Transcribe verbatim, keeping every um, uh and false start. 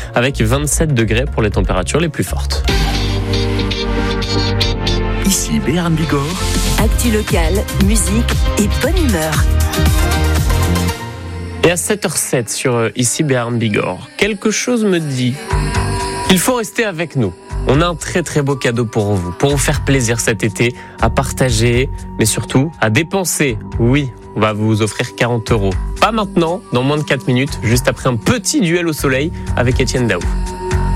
avec vingt-sept degrés pour les températures les plus fortes. Ici Béarn Bigorre. Actu locale, musique et bonne humeur. Et à sept heures sept sur euh, Ici Béarn Bigorre, quelque chose me dit qu'il faut rester avec nous. On a un très très beau cadeau pour vous, pour vous faire plaisir cet été, à partager, mais surtout à dépenser. Oui, on va vous offrir quarante euros. Pas maintenant, dans moins de quatre minutes, juste après un petit duel au soleil avec Étienne Daou.